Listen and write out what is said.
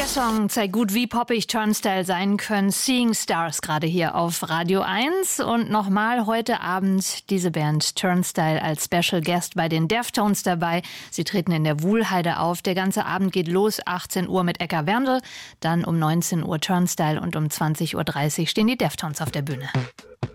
Der Song zeigt gut, wie poppig Turnstile sein können. Seeing Stars gerade hier auf Radio 1. Und nochmal heute Abend diese Band Turnstile als Special Guest bei den Deftones dabei. Sie treten in der Wuhlheide auf. Der ganze Abend geht los, 18 Uhr mit Ecker Werndl, dann um 19 Uhr Turnstile und um 20.30 Uhr stehen die Deftones auf der Bühne.